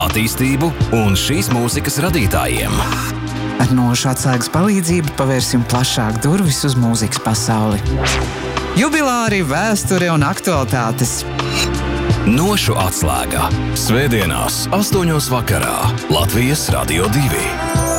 attīstību un šīs mūzikas radītājiem. Ar Nošu atslēgas palīdzību pavērsim plašāk durvis uz mūzikas pasauli. Jubilāri, vēsture un aktualitātes. Nošu atslēga. Svētdienās 8:00 vakarā Latvijas Radio 2.